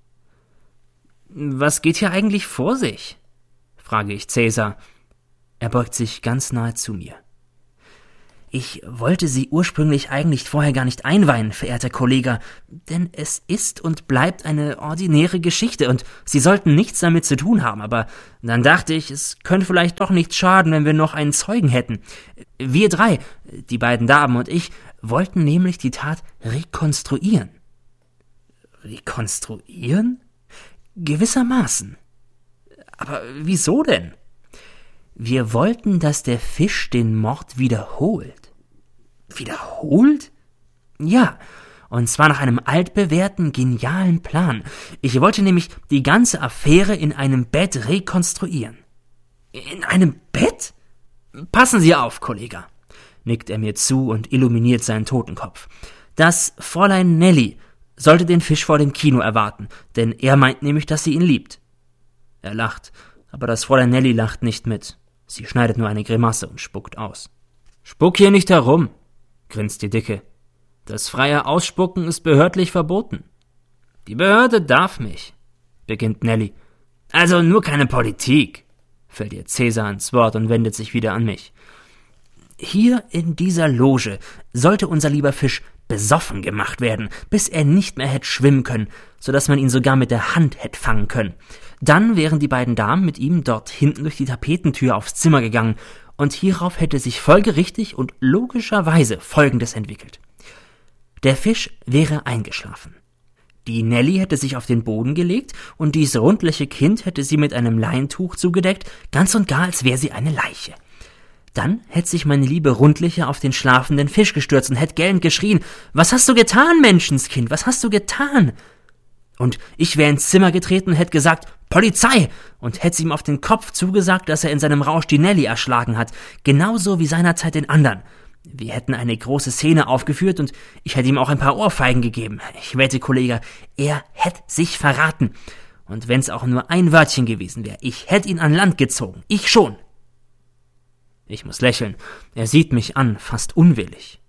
»Was geht hier eigentlich vor sich?« frage ich Cäsar. Er beugt sich ganz nahe zu mir. Ich wollte Sie ursprünglich eigentlich vorher gar nicht einweihen, verehrter Kollege, denn es ist und bleibt eine ordinäre Geschichte und Sie sollten nichts damit zu tun haben, aber dann dachte ich, es könnte vielleicht doch nichts schaden, wenn wir noch einen Zeugen hätten. Wir drei, die beiden Damen und ich, wollten nämlich die Tat rekonstruieren. Rekonstruieren? Gewissermaßen. Aber wieso denn? Wir wollten, dass der Fisch den Mord wiederholt. Wiederholt? Ja, und zwar nach einem altbewährten, genialen Plan. Ich wollte nämlich die ganze Affäre in einem Bett rekonstruieren. In einem Bett? Passen Sie auf, Kollege, nickt er mir zu und illuminiert seinen Totenkopf. Das Fräulein Nelly sollte den Fisch vor dem Kino erwarten, denn er meint nämlich, dass sie ihn liebt. Er lacht, aber das Fräulein Nelly lacht nicht mit. Sie schneidet nur eine Grimasse und spuckt aus. »Spuck hier nicht herum«, grinst die Dicke. »Das freie Ausspucken ist behördlich verboten.« »Die Behörde darf mich«, beginnt Nelly. »Also nur keine Politik«, fällt ihr Cäsar ins Wort und wendet sich wieder an mich. »Hier in dieser Loge sollte unser lieber Fisch besoffen gemacht werden, bis er nicht mehr hätte schwimmen können, so dass man ihn sogar mit der Hand hätte fangen können. Dann wären die beiden Damen mit ihm dort hinten durch die Tapetentür aufs Zimmer gegangen, und hierauf hätte sich folgerichtig und logischerweise Folgendes entwickelt. Der Fisch wäre eingeschlafen. Die Nelly hätte sich auf den Boden gelegt, und dies rundliche Kind hätte sie mit einem Leintuch zugedeckt, ganz und gar, als wäre sie eine Leiche. Dann hätte sich meine liebe Rundliche auf den schlafenden Fisch gestürzt und hätte gellend geschrien, »Was hast du getan, Menschenskind, was hast du getan?« Und ich wäre ins Zimmer getreten und hätte gesagt, »Polizei!« und hätte ihm auf den Kopf zugesagt, dass er in seinem Rausch die Nelly erschlagen hat, genauso wie seinerzeit den anderen. Wir hätten eine große Szene aufgeführt und ich hätte ihm auch ein paar Ohrfeigen gegeben. Ich wette, Kollege, er hätte sich verraten. Und wenn's auch nur ein Wörtchen gewesen wäre, ich hätte ihn an Land gezogen. Ich schon. Ich muss lächeln. Er sieht mich an, fast unwillig.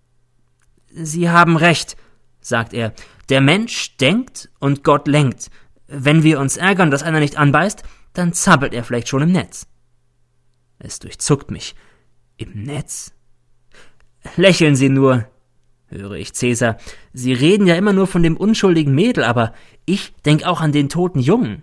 »Sie haben recht«, sagt er. »Der Mensch denkt und Gott lenkt. Wenn wir uns ärgern, dass einer nicht anbeißt, dann zappelt er vielleicht schon im Netz.« Es durchzuckt mich. Im Netz? »Lächeln Sie nur«, höre ich Cäsar. »Sie reden ja immer nur von dem unschuldigen Mädel, aber ich denk auch an den toten Jungen.«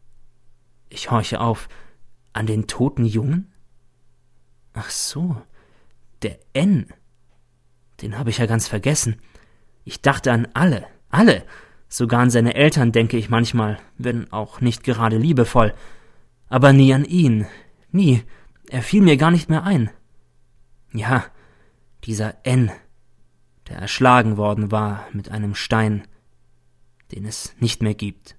Ich horche auf. An den toten Jungen? Ach so, der N. Den habe ich ja ganz vergessen. Ich dachte an alle. Sogar an seine Eltern denke ich manchmal, wenn auch nicht gerade liebevoll. Aber nie an ihn. Nie. Er fiel mir gar nicht mehr ein. Ja, dieser N, der erschlagen worden war mit einem Stein, den es nicht mehr gibt.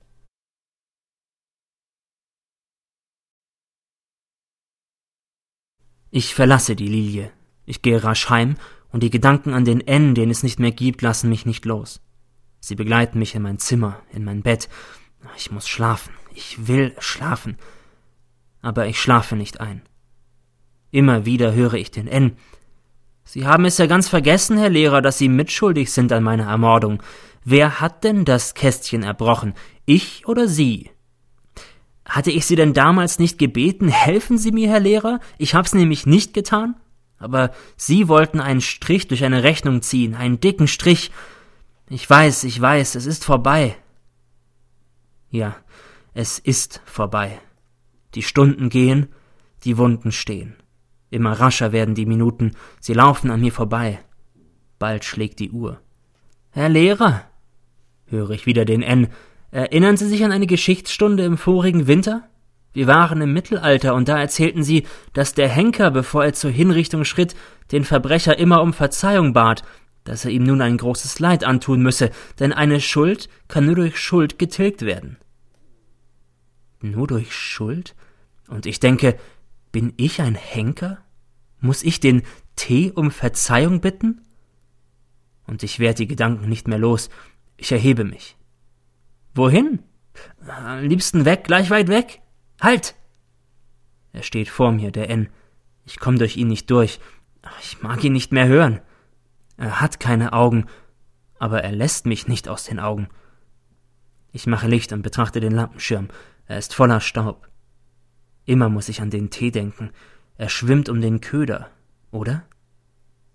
Ich verlasse die Lilie. Ich gehe rasch heim, und die Gedanken an den N, den es nicht mehr gibt, lassen mich nicht los. Sie begleiten mich in mein Zimmer, in mein Bett. Ich muss schlafen. Ich will schlafen. Aber ich schlafe nicht ein. Immer wieder höre ich den N. »Sie haben es ja ganz vergessen, Herr Lehrer, dass Sie mitschuldig sind an meiner Ermordung. Wer hat denn das Kästchen erbrochen? Ich oder Sie?« »Hatte ich Sie denn damals nicht gebeten, helfen Sie mir, Herr Lehrer? Ich hab's nämlich nicht getan. Aber Sie wollten einen Strich durch eine Rechnung ziehen, einen dicken Strich. Ich weiß, es ist vorbei.« Ja, es ist vorbei. Die Stunden gehen, die Wunden stehen. Immer rascher werden die Minuten, sie laufen an mir vorbei. Bald schlägt die Uhr. »Herr Lehrer«, höre ich wieder den N., »erinnern Sie sich an eine Geschichtsstunde im vorigen Winter? Wir waren im Mittelalter, und da erzählten Sie, dass der Henker, bevor er zur Hinrichtung schritt, den Verbrecher immer um Verzeihung bat, dass er ihm nun ein großes Leid antun müsse, denn eine Schuld kann nur durch Schuld getilgt werden.« Nur durch Schuld? Und ich denke, bin ich ein Henker? Muss ich den T um Verzeihung bitten? Und ich werde die Gedanken nicht mehr los. Ich erhebe mich. »Wohin?« »Am liebsten weg, gleich weit weg. Halt!« Er steht vor mir, der N. Ich komme durch ihn nicht durch. Ich mag ihn nicht mehr hören. Er hat keine Augen, aber er lässt mich nicht aus den Augen. Ich mache Licht und betrachte den Lampenschirm. Er ist voller Staub. Immer muss ich an den Tee denken. Er schwimmt um den Köder, oder?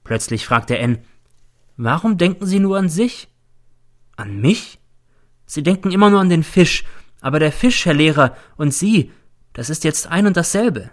Plötzlich fragte N: »Warum denken Sie nur an sich?« »An mich? Sie denken immer nur an den Fisch, aber der Fisch, Herr Lehrer, und Sie, das ist jetzt ein und dasselbe.«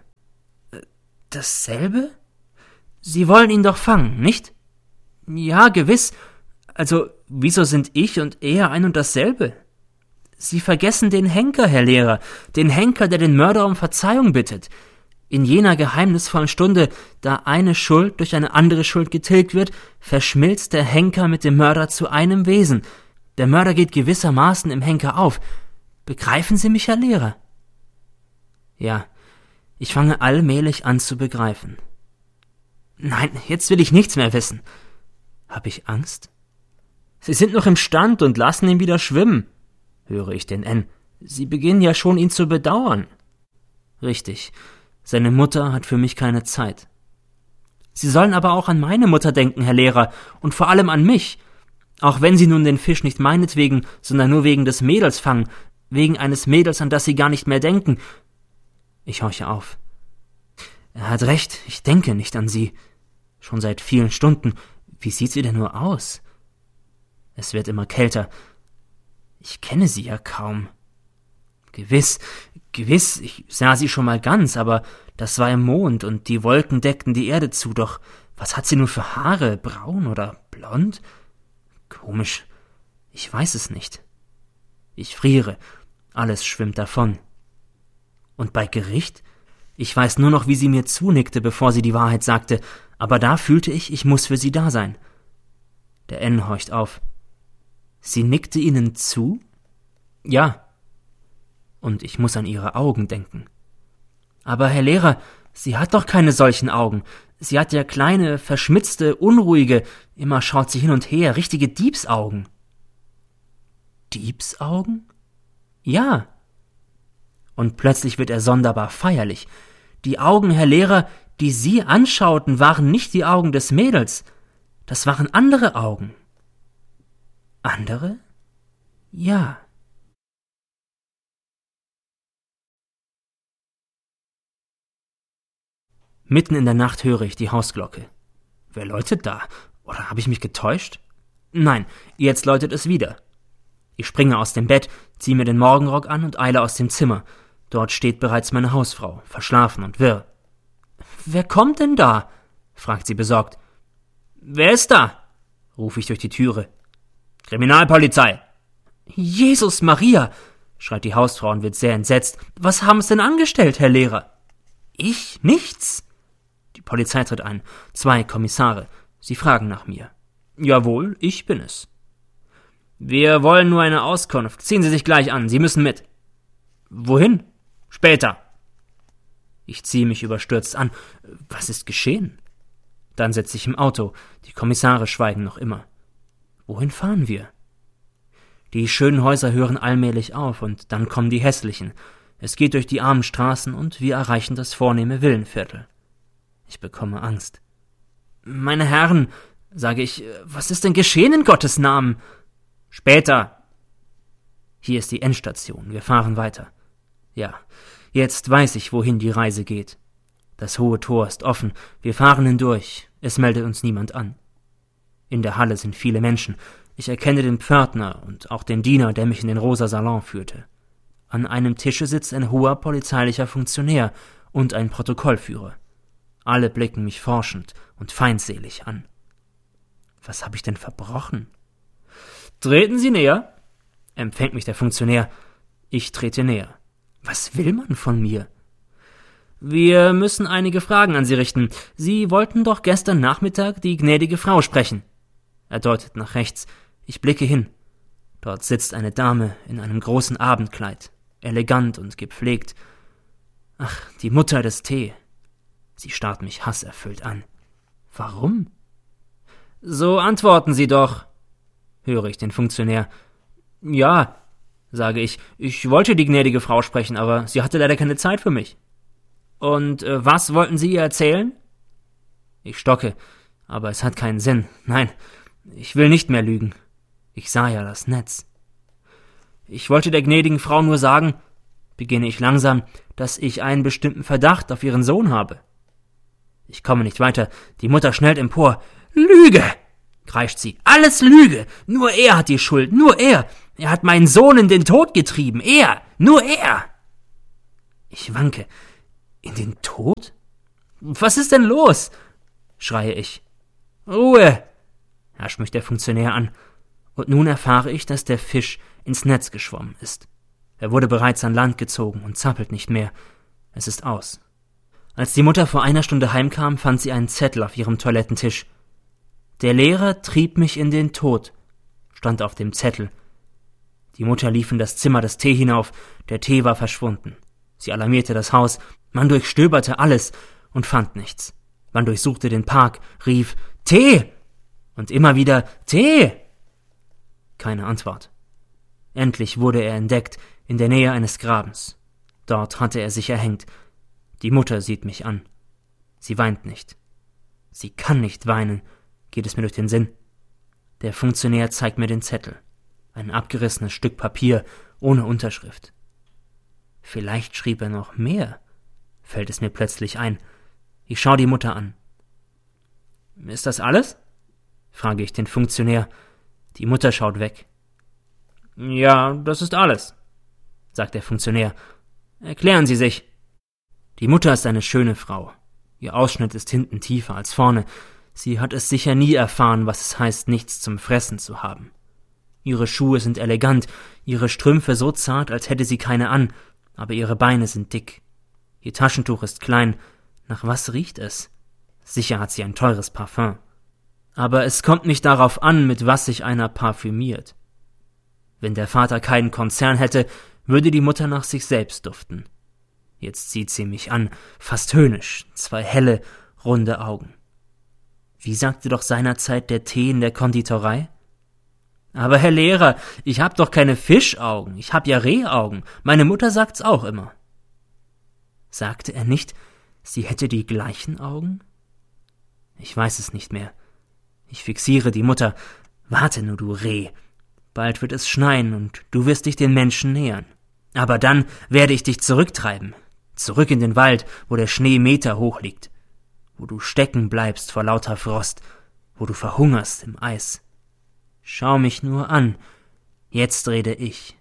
»Dasselbe? Sie wollen ihn doch fangen, nicht?« »Ja, gewiss. Also, wieso sind ich und er ein und dasselbe?« »Sie vergessen den Henker, Herr Lehrer, den Henker, der den Mörder um Verzeihung bittet. In jener geheimnisvollen Stunde, da eine Schuld durch eine andere Schuld getilgt wird, verschmilzt der Henker mit dem Mörder zu einem Wesen. Der Mörder geht gewissermaßen im Henker auf. Begreifen Sie mich, Herr Lehrer?« »Ja, ich fange allmählich an zu begreifen.« »Nein, jetzt will ich nichts mehr wissen.« »Hab ich Angst?« »Sie sind noch im Stand und lassen ihn wieder schwimmen«, höre ich den N. »Sie beginnen ja schon, ihn zu bedauern.« »Richtig, seine Mutter hat für mich keine Zeit.« »Sie sollen aber auch an meine Mutter denken, Herr Lehrer, und vor allem an mich. Auch wenn Sie nun den Fisch nicht meinetwegen, sondern nur wegen des Mädels fangen, wegen eines Mädels, an das Sie gar nicht mehr denken.« Ich horche auf. Er hat recht, ich denke nicht an sie. Schon seit vielen Stunden. Wie sieht sie denn nur aus? Es wird immer kälter. Ich kenne sie ja kaum. Gewiss, ich sah sie schon mal ganz, aber das war im Mond und die Wolken deckten die Erde zu, doch was hat sie nun für Haare, braun oder blond? Komisch, ich weiß es nicht. Ich friere, alles schwimmt davon. Und bei Gericht? Ich weiß nur noch, wie sie mir zunickte, bevor sie die Wahrheit sagte, aber da fühlte ich muss für sie da sein. Der N horcht auf. Sie nickte Ihnen zu? Ja. Und ich muss an ihre Augen denken. Aber, Herr Lehrer, sie hat doch keine solchen Augen. Sie hat ja kleine, verschmitzte, unruhige, immer schaut sie hin und her, richtige Diebsaugen. Diebsaugen? Ja. Und plötzlich wird er sonderbar feierlich. Die Augen, Herr Lehrer, die Sie anschauten, waren nicht die Augen des Mädels. Das waren andere Augen. Andere? Ja. Mitten in der Nacht höre ich die Hausglocke. Wer läutet da? Oder habe ich mich getäuscht? Nein, jetzt läutet es wieder. Ich springe aus dem Bett, ziehe mir den Morgenrock an und eile aus dem Zimmer. Dort steht bereits meine Hausfrau, verschlafen und wirr. »Wer kommt denn da?« fragt sie besorgt. »Wer ist da?« rufe ich durch die Türe. »Kriminalpolizei!« »Jesus Maria!« schreit die Hausfrau und wird sehr entsetzt. »Was haben Sie denn angestellt, Herr Lehrer?« »Ich? Nichts!« Die Polizei tritt ein. 2 Kommissare. Sie fragen nach mir. »Jawohl, ich bin es.« »Wir wollen nur eine Auskunft. Ziehen Sie sich gleich an. Sie müssen mit.« »Wohin?« »Später.« Ich ziehe mich überstürzt an. Was ist geschehen? Dann sitze ich im Auto. Die Kommissare schweigen noch immer. Wohin fahren wir? Die schönen Häuser hören allmählich auf, und dann kommen die hässlichen. Es geht durch die armen Straßen, und wir erreichen das vornehme Villenviertel. Ich bekomme Angst. »Meine Herren«, sage ich, »was ist denn geschehen in Gottes Namen?« »Später.« Hier ist die Endstation. Wir fahren weiter. Ja, jetzt weiß ich, wohin die Reise geht. Das hohe Tor ist offen. Wir fahren hindurch. Es meldet uns niemand an. In der Halle sind viele Menschen. Ich erkenne den Pförtner und auch den Diener, der mich in den rosa Salon führte. An einem Tische sitzt ein hoher polizeilicher Funktionär und ein Protokollführer. Alle blicken mich forschend und feindselig an. Was habe ich denn verbrochen? »Treten Sie näher«, empfängt mich der Funktionär. Ich trete näher. Was will man von mir? »Wir müssen einige Fragen an Sie richten. Sie wollten doch gestern Nachmittag die gnädige Frau sprechen.« Er deutet nach rechts. Ich blicke hin. Dort sitzt eine Dame in einem großen Abendkleid, elegant und gepflegt. Ach, die Mutter des T. Sie starrt mich hasserfüllt an. Warum? »So antworten Sie doch«, höre ich den Funktionär. »Ja«, sage ich, »ich wollte die gnädige Frau sprechen, aber sie hatte leider keine Zeit für mich.« »Und was wollten Sie ihr erzählen?« Ich stocke, aber es hat keinen Sinn. Nein, ich will nicht mehr lügen. Ich sah ja das Netz. »Ich wollte der gnädigen Frau nur sagen«, beginne ich langsam, »dass ich einen bestimmten Verdacht auf ihren Sohn habe.« Ich komme nicht weiter. Die Mutter schnellt empor. Lüge, kreischt sie. Alles Lüge. Nur er hat die Schuld, nur er. Er hat meinen Sohn in den Tod getrieben. Er, nur er. Ich wanke. In den Tod? Was ist denn los? Schreie ich. Ruhe, herrscht mich der Funktionär an. Und nun erfahre ich, dass der Fisch ins Netz geschwommen ist. Er wurde bereits an Land gezogen und zappelt nicht mehr. Es ist aus. Als die Mutter vor einer Stunde heimkam, fand sie einen Zettel auf ihrem Toilettentisch. Der Lehrer trieb mich in den Tod, stand auf dem Zettel. Die Mutter lief in das Zimmer des Tee hinauf, der Tee war verschwunden. Sie alarmierte das Haus, man durchstöberte alles und fand nichts. Man durchsuchte den Park, rief »Tee!« und immer wieder »Tee!« Keine Antwort. Endlich wurde er entdeckt, in der Nähe eines Grabens. Dort hatte er sich erhängt. Die Mutter sieht mich an. Sie weint nicht. Sie kann nicht weinen, geht es mir durch den Sinn. Der Funktionär zeigt mir den Zettel. Ein abgerissenes Stück Papier, ohne Unterschrift. Vielleicht schrieb er noch mehr, fällt es mir plötzlich ein. Ich schaue die Mutter an. »Ist das alles?« frage ich den Funktionär. Die Mutter schaut weg. »Ja, das ist alles«, sagt der Funktionär. »Erklären Sie sich.« Die Mutter ist eine schöne Frau. Ihr Ausschnitt ist hinten tiefer als vorne. Sie hat es sicher nie erfahren, was es heißt, nichts zum Fressen zu haben. Ihre Schuhe sind elegant, ihre Strümpfe so zart, als hätte sie keine an, aber ihre Beine sind dick. Ihr Taschentuch ist klein. Nach was riecht es? Sicher hat sie ein teures Parfum. Aber es kommt nicht darauf an, mit was sich einer parfümiert. Wenn der Vater keinen Konzern hätte, würde die Mutter nach sich selbst duften. Jetzt sieht sie mich an, fast höhnisch, 2 helle, runde Augen. Wie sagte doch seinerzeit der Tee in der Konditorei? Aber Herr Lehrer, ich hab doch keine Fischaugen, ich hab ja Rehaugen. Meine Mutter sagt's auch immer. Sagte er nicht, sie hätte die gleichen Augen? Ich weiß es nicht mehr. Ich fixiere die Mutter. Warte nur, du Reh. Bald wird es schneien und du wirst dich den Menschen nähern. Aber dann werde ich dich zurücktreiben. Zurück in den Wald, wo der Schnee Meter hoch liegt. Wo du stecken bleibst vor lauter Frost. Wo du verhungerst im Eis. Schau mich nur an. Jetzt rede ich.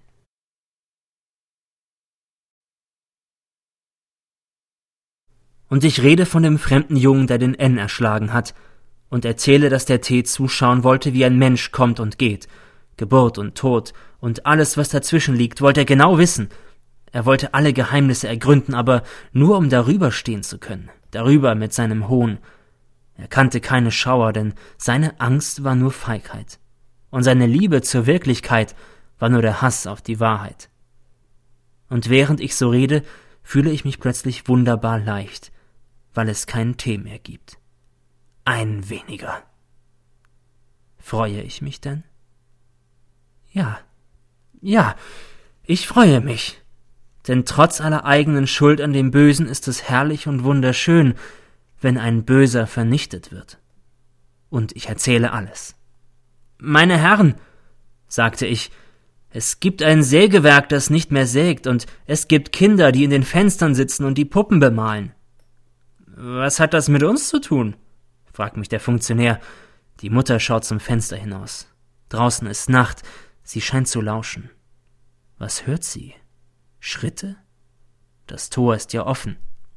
Und ich rede von dem fremden Jungen, der den N erschlagen hat, und erzähle, dass der T zuschauen wollte, wie ein Mensch kommt und geht. Geburt und Tod und alles, was dazwischen liegt, wollte er genau wissen. Er wollte alle Geheimnisse ergründen, aber nur um darüber stehen zu können, darüber mit seinem Hohn. Er kannte keine Schauer, denn seine Angst war nur Feigheit. Und seine Liebe zur Wirklichkeit war nur der Hass auf die Wahrheit. Und während ich so rede, fühle ich mich plötzlich wunderbar leicht, weil es keinen Tee mehr gibt. Ein weniger. Freue ich mich denn? Ja, ich freue mich. Denn trotz aller eigenen Schuld an dem Bösen ist es herrlich und wunderschön, wenn ein Böser vernichtet wird. Und ich erzähle alles. »Meine Herren«, sagte ich, »es gibt ein Sägewerk, das nicht mehr sägt, und es gibt Kinder, die in den Fenstern sitzen und die Puppen bemalen.« »Was hat das mit uns zu tun?« fragt mich der Funktionär. Die Mutter schaut zum Fenster hinaus. Draußen ist Nacht, sie scheint zu lauschen. Was hört sie? Schritte? Das Tor ist ja offen.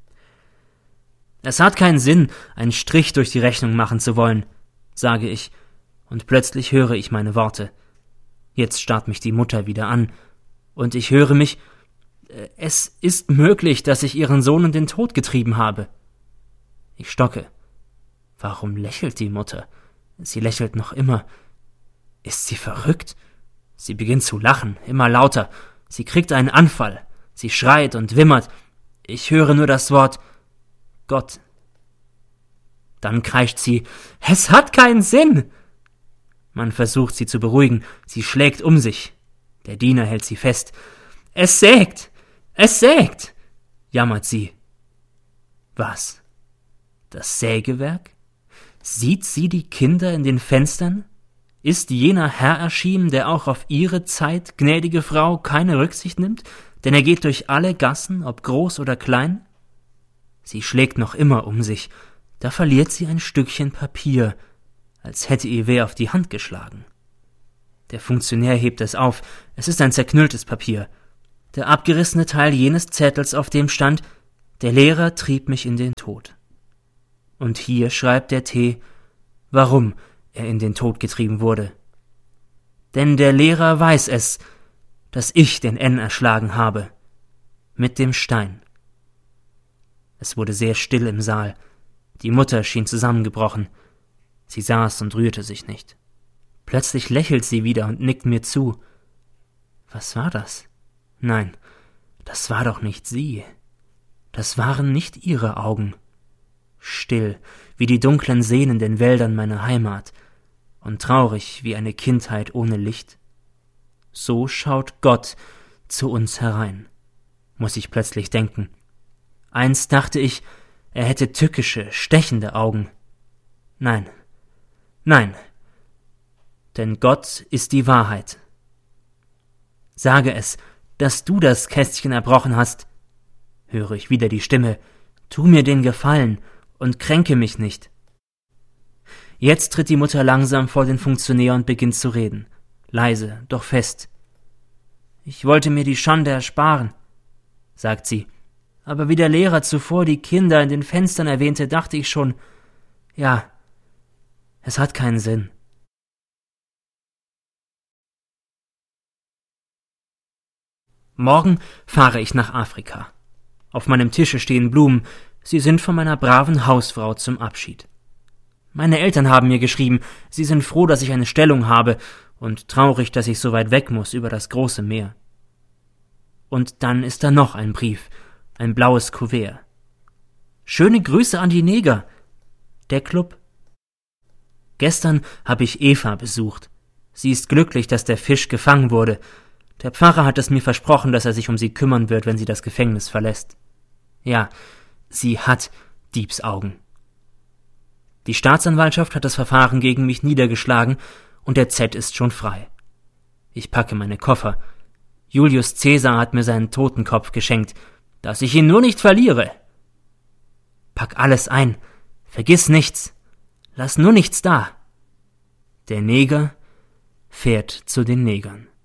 Es hat keinen Sinn, einen Strich durch die Rechnung machen zu wollen, sage ich, und plötzlich höre ich meine Worte. Jetzt starrt mich die Mutter wieder an, und ich höre mich, es ist möglich, dass ich ihren Sohn in den Tod getrieben habe. Ich stocke. Warum lächelt die Mutter? Sie lächelt noch immer. Ist sie verrückt? Sie beginnt zu lachen, immer lauter. Sie kriegt einen Anfall. Sie schreit und wimmert. Ich höre nur das Wort Gott. Dann kreischt sie, es hat keinen Sinn. Man versucht sie zu beruhigen. Sie schlägt um sich. Der Diener hält sie fest. Es sägt! Es sägt! Jammert sie. Was? Das Sägewerk? Sieht sie die Kinder in den Fenstern? Ist jener Herr erschienen, der auch auf ihre Zeit, gnädige Frau, keine Rücksicht nimmt, denn er geht durch alle Gassen, ob groß oder klein? Sie schlägt noch immer um sich, da verliert sie ein Stückchen Papier. als hätte ihr wer auf die Hand geschlagen. Der Funktionär hebt es auf, es ist ein zerknülltes Papier. Der abgerissene Teil jenes Zettels, auf dem stand: Der Lehrer trieb mich in den Tod. Und hier schreibt der T., warum er in den Tod getrieben wurde. Denn der Lehrer weiß es, dass ich den N erschlagen habe. Mit dem Stein. Es wurde sehr still im Saal. Die Mutter schien zusammengebrochen. Sie saß und rührte sich nicht. Plötzlich lächelt sie wieder und nickt mir zu. Was war das? Nein, das war doch nicht sie. Das waren nicht ihre Augen. Still, wie die dunklen Seen in den Wäldern meiner Heimat, und traurig wie eine Kindheit ohne Licht. So schaut Gott zu uns herein, muss ich plötzlich denken. Einst dachte ich, er hätte tückische, stechende Augen. Nein, nein, denn Gott ist die Wahrheit. Sage es, dass du das Kästchen erbrochen hast. Höre ich wieder die Stimme, tu mir den Gefallen und kränke mich nicht. Jetzt tritt die Mutter langsam vor den Funktionär und beginnt zu reden, leise, doch fest. Ich wollte mir die Schande ersparen, sagt sie, aber wie der Lehrer zuvor die Kinder in den Fenstern erwähnte, dachte ich schon, ja, es hat keinen Sinn. Morgen fahre ich nach Afrika. Auf meinem Tische stehen Blumen, sie sind von meiner braven Hausfrau zum Abschied. Meine Eltern haben mir geschrieben, sie sind froh, dass ich eine Stellung habe und traurig, dass ich so weit weg muss über das große Meer. Und dann ist da noch ein Brief, ein blaues Kuvert. Schöne Grüße an die Neger. Der Club. Gestern habe ich Eva besucht. Sie ist glücklich, dass der Fisch gefangen wurde. Der Pfarrer hat es mir versprochen, dass er sich um sie kümmern wird, wenn sie das Gefängnis verlässt. Ja, sie hat Diebsaugen. Die Staatsanwaltschaft hat das Verfahren gegen mich niedergeschlagen und der Z ist schon frei. Ich packe meine Koffer. Julius Caesar hat mir seinen Totenkopf geschenkt, dass ich ihn nur nicht verliere. Pack alles ein, vergiss nichts, lass nur nichts da. Der Neger fährt zu den Negern.